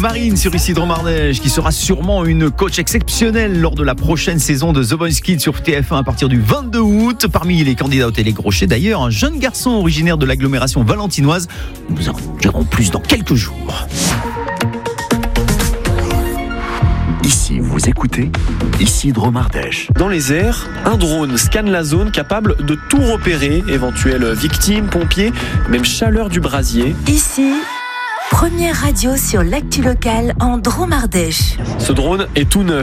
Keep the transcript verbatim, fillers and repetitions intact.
Marine sur Ici Drôme Ardèche, qui sera sûrement une coach exceptionnelle lors de la prochaine saison de The Voice Kids sur T F un à partir du vingt-deux août. Parmi les candidats au Télécrochet, d'ailleurs, un jeune garçon originaire de l'agglomération valentinoise. Nous en dirons plus dans quelques jours. Ici, vous écoutez Ici Drôme Ardèche. Dans les airs, un drone scanne la zone capable de tout repérer, éventuelles victimes, pompiers, même chaleur du brasier. Ici, première radio sur l'actu locale en Drôme Ardèche. Ce drone est tout neuf.